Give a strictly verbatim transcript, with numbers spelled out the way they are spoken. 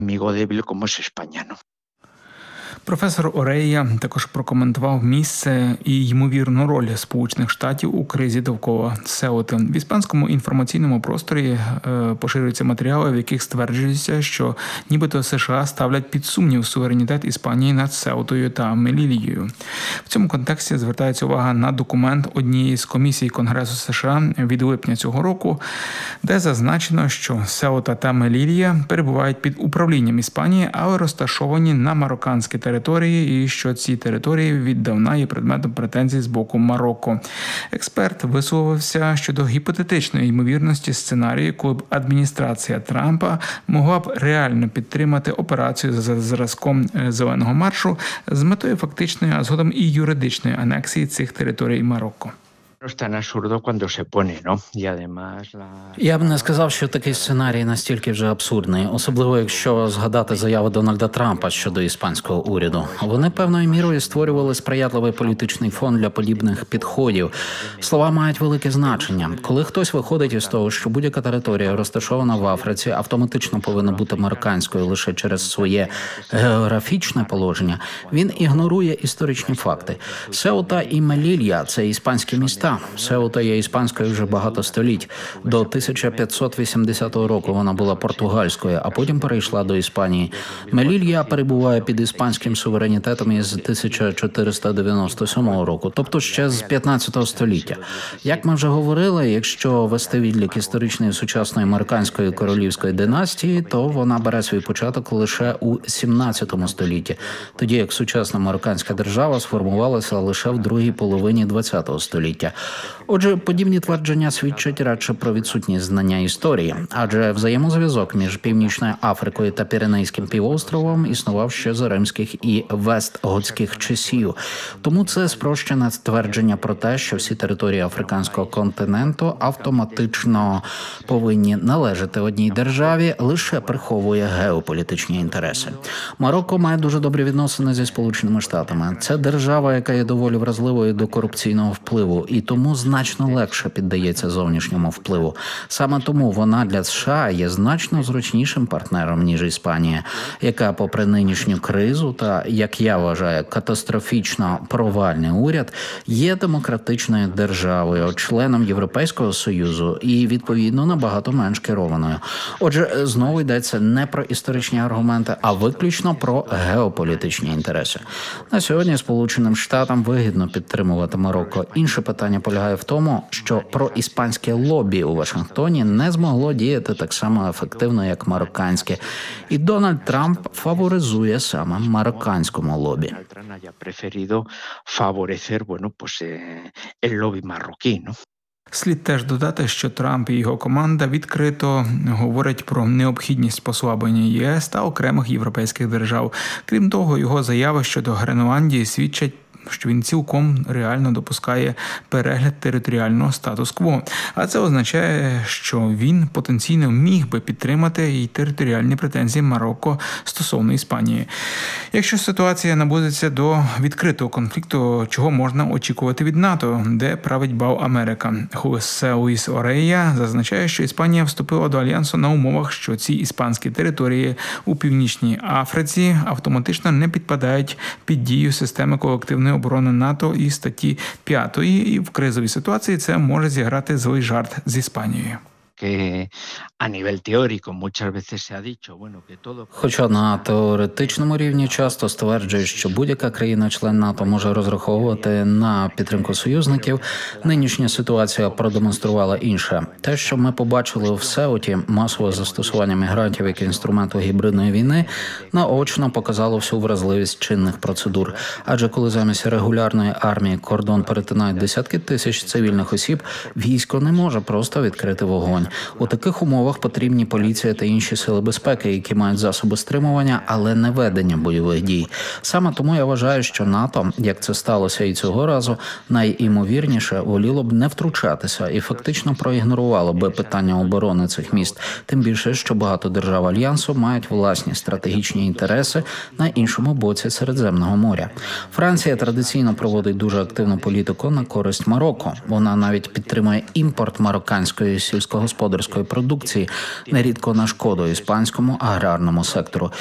amigo débil como es España, ¿no? Професор Орея також прокоментував місце і ймовірну роль Сполучених Штатів у кризі довкола Сеути. В іспанському інформаційному просторі е, поширюються матеріали, в яких стверджується, що нібито США ставлять під сумнів суверенітет Іспанії над Сеутою та Мелільєю. В цьому контексті звертається увага на документ однієї з комісій Конгресу США від липня цього року, де зазначено, що Сеута та Мелілья перебувають під управлінням Іспанії, але розташовані на марокканській території, і що ці території віддавна є предметом претензій з боку Марокко. Експерт висловився щодо гіпотетичної ймовірності сценарію, коли б адміністрація Трампа могла б реально підтримати операцію за зразком «Зеленого маршу» з метою фактичної, а згодом і юридичної анексії цих територій Марокко. Я б не сказав, що такий сценарій настільки вже абсурдний, особливо якщо згадати заяви Дональда Трампа щодо іспанського уряду. Вони певною мірою створювали сприятливий політичний фон для подібних підходів. Слова мають велике значення. Коли хтось виходить із того, що будь-яка територія, розташована в Африці, автоматично повинна бути марокканською лише через своє географічне положення, він ігнорує історичні факти. Сеута і Мелілья – це іспанські міста. Сеута є іспанською вже багато століть. До тисяча п'ятсот вісімдесятого року вона була португальською, а потім перейшла до Іспанії. Мелілья перебуває під іспанським суверенітетом із тисяча чотириста дев'яносто сьомого року, тобто ще з п'ятнадцятого століття. Як ми вже говорили, якщо вести відлік історичної сучасної марокканської королівської династії, то вона бере свій початок лише у сімнадцятому столітті, тоді як сучасна марокканська держава сформувалася лише в другій половині ХХ століття. Отже, подібні твердження свідчать радше про відсутність знання історії, адже взаємозв'язок між Північною Африкою та Піренейським півостровом існував ще за римських і вестготських часів. Тому це спрощене твердження про те, що всі території африканського континенту автоматично повинні належати одній державі, лише приховує геополітичні інтереси. Марокко має дуже добрі відносини зі Сполученими Штатами. Це держава, яка є доволі вразливою до корупційного впливу, і тому значно легше піддається зовнішньому впливу. Саме тому вона для США є значно зручнішим партнером, ніж Іспанія, яка попри нинішню кризу та, як я вважаю, катастрофічно провальний уряд, є демократичною державою, членом Європейського Союзу і, відповідно, набагато менш керованою. Отже, знову йдеться не про історичні аргументи, а виключно про геополітичні інтереси. На сьогодні Сполученим Штатам вигідно підтримувати Марокко. Інше питання полягає в тому, що проіспанське лобі у Вашингтоні не змогло діяти так само ефективно, як марокканське. І Дональд Трамп фаворизує саме марокканському лобі. Слід теж додати, що Трамп і його команда відкрито говорять про необхідність послаблення ЄС та окремих європейських держав. Крім того, його заяви щодо Гренландії свідчать, що він цілком реально допускає перегляд територіального статус-кво. А це означає, що він потенційно міг би підтримати і територіальні претензії Марокко стосовно Іспанії. Якщо ситуація наблизиться до відкритого конфлікту, чого можна очікувати від НАТО, де править бал Америка? Хосе Луїс Орея зазначає, що Іспанія вступила до альянсу на умовах, що ці іспанські території у Північній Африці автоматично не підпадають під дію системи колективної оборони НАТО і статті п'ятої, і в кризовій ситуації це може зіграти злий жарт з Іспанією. Хоча на теоретичному рівні часто стверджують, що будь-яка країна-член НАТО може розраховувати на підтримку союзників, нинішня ситуація продемонструвала інше. Те, що ми побачили в Сеуті, масове застосування мігрантів як інструменту гібридної війни, наочно показало всю вразливість чинних процедур. Адже коли замість регулярної армії кордон перетинають десятки тисяч цивільних осіб, військо не може просто відкрити вогонь. У таких умовах потрібні поліція та інші сили безпеки, які мають засоби стримування, але не ведення бойових дій. Саме тому я вважаю, що НАТО, як це сталося і цього разу, найімовірніше воліло б не втручатися і фактично проігнорувало би питання оборони цих міст. Тим більше, що багато держав Альянсу мають власні стратегічні інтереси на іншому боці Середземного моря. Франція традиційно проводить дуже активну політику на користь Марокко. Вона навіть підтримує імпорт марокканської сільськогосподарської сільськогосподарської продукції, нерідко на шкоду іспанському аграрному сектору.